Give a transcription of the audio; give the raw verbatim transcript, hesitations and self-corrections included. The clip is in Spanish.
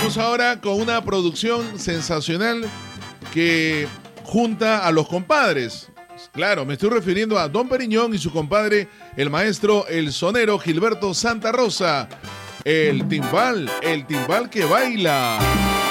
Vamos ahora con una producción sensacional que junta a los compadres. Claro, me estoy refiriendo a Don Periñón y su compadre, el maestro, el sonero Gilberto Santa Rosa. El timbal, el timbal que baila.